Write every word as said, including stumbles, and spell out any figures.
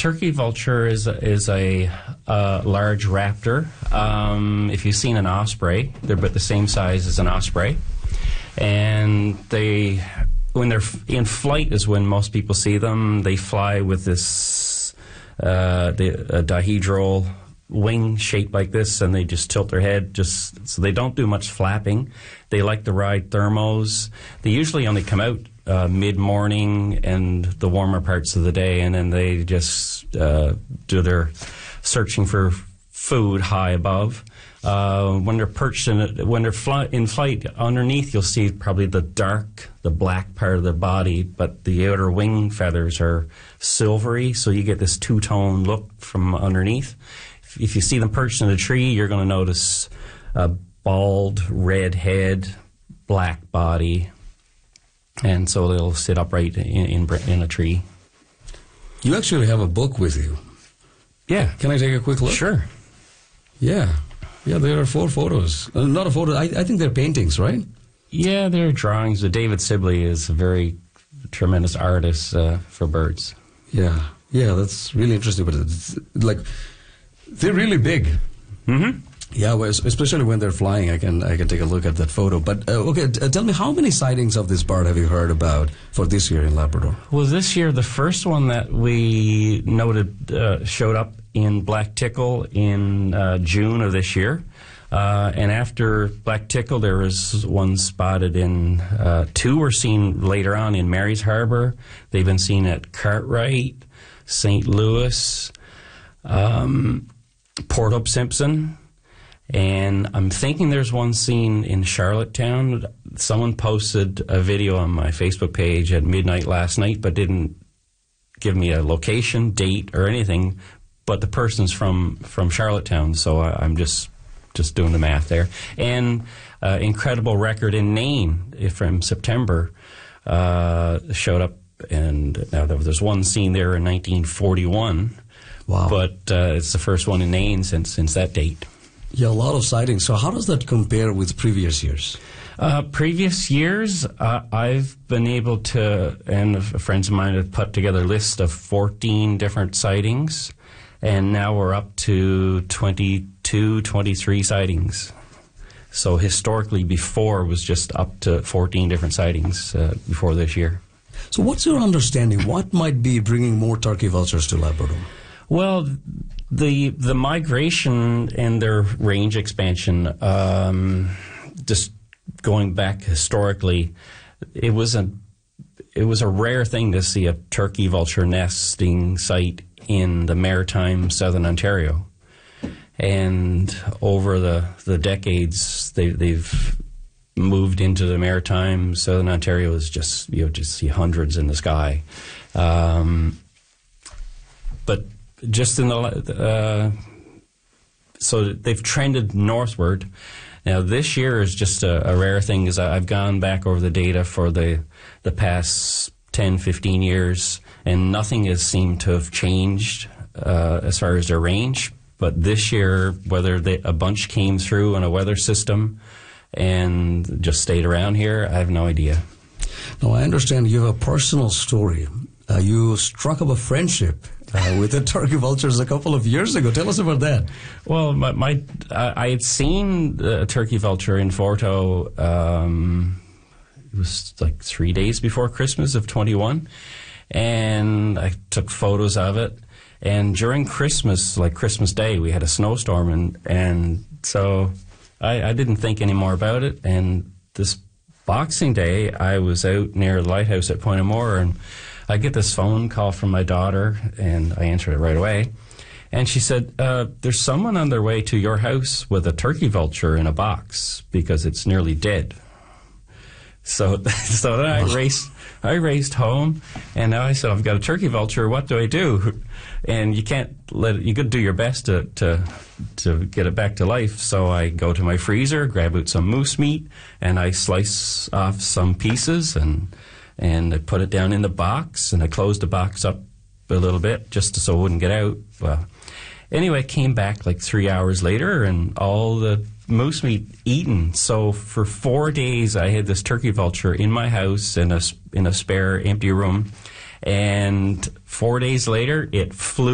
turkey vulture is a, is a uh, large raptor. Um, if you've seen an osprey, they're about the same size as an osprey, and they, when they're in flight, is when most people see them. They fly with this uh, the, a dihedral wing shaped like this, and they just tilt their head, just so they don't do much flapping. They like to ride thermos. They usually only come out uh, mid-morning and the warmer parts of the day, and then they just uh, do their searching for food high above. Uh, when they're perched in it, when they're fly, in flight, underneath you'll see probably the dark, the black part of their body, but the outer wing feathers are silvery, so you get this two-tone look from underneath. If, if you see them perched in a tree, you're going to notice a bald, red head, black body, and so they'll sit upright in, in, in a tree. You actually have a book with you. Yeah. Can I take a quick look? Sure. Yeah. Yeah, there are four photos. Uh, not a photo. I, I think they're paintings, right? Yeah, they're drawings. David Sibley is a very tremendous artist uh, for birds. Yeah. Yeah, that's really interesting. But it's like, they're really big. Mm-hmm. Yeah, well, especially when they're flying, I can I can take a look at that photo. But, uh, okay, t- tell me, how many sightings of this bird have you heard about for this year in Labrador? Well, this year, the first one that we noted uh, showed up in Black Tickle in uh, June of this year. Uh, and after Black Tickle, there was one spotted in, uh, two were seen later on in Mary's Harbor. They've been seen at Cartwright, Saint Louis, um, Port Hope Simpson. And I'm thinking there's one seen in Charlottetown. Someone posted a video on my Facebook page at midnight last night, but didn't give me a location, date, or anything. But the person's from, from Charlottetown, so I, I'm just just doing the math there. And uh, incredible record in Nain from September uh, showed up, and now there's one seen there in nineteen forty-one. Wow! But uh, it's the first one in Nain since since that date. Yeah, a lot of sightings. So how does that compare with previous years? Uh, previous years, uh, I've been able to, and friends of mine have put together a list of fourteen different sightings, and now we're up to twenty-two, twenty-three sightings. So historically, before was just up to fourteen different sightings uh, before this year. So what's your understanding? What might be bringing more turkey vultures to Labrador? Well, the the migration and their range expansion, um, just going back historically, it was a it was a rare thing to see a turkey vulture nesting site in the maritime southern Ontario, and over the the decades they they've moved into the maritime southern Ontario. Is just you know just see hundreds in the sky, um, but. Just in the uh, so they've trended northward. Now this year is just a, a rare thing, because I've gone back over the data for the the past ten, fifteen years, and nothing has seemed to have changed uh, as far as their range. But this year, whether they, a bunch came through on a weather system and just stayed around here, I have no idea. Now I understand you have a personal story. Uh, you struck up a friendship Uh, with the turkey vultures a couple of years ago. Tell us about that. Well, my, my uh, I had seen a turkey vulture in Forto. Um, it was like three days before Christmas of twenty-one, and I took photos of it. And during Christmas, like Christmas Day, we had a snowstorm, and and so I, I didn't think any more about it. And this Boxing Day, I was out near the lighthouse at Point Amour, and I get this phone call from my daughter, and I answered it right away. And she said, uh, there's someone on their way to your house with a turkey vulture in a box because it's nearly dead. So so then I raced, I raced home, and now I said, I've got a turkey vulture. What do I do? And you can't let it, you got to do your best to, to, to get it back to life. So I go to my freezer, grab out some moose meat, and I slice off some pieces, and And I put it down in the box, and I closed the box up a little bit just so it wouldn't get out. Well, anyway, I came back like three hours later, and all the moose meat eaten. So for four days, I had this turkey vulture in my house in a, in a spare empty room. And four days later, it flew